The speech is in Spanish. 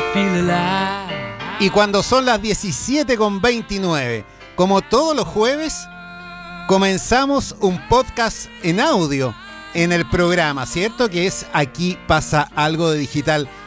Y cuando son las 17:29, como todos los jueves, comenzamos un podcast en audio en el programa, ¿cierto? Que es Aquí pasa algo de digital.